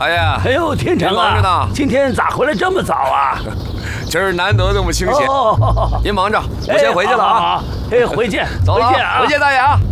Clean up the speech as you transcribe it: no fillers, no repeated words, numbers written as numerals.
大爷， 哎呦，天成啊， 您忙着呢， 今天咋回来这么早啊？ 今儿难得这么清闲，您忙着，我先回去了啊。 哎，回见， 走了， 回见啊， 回见大爷啊。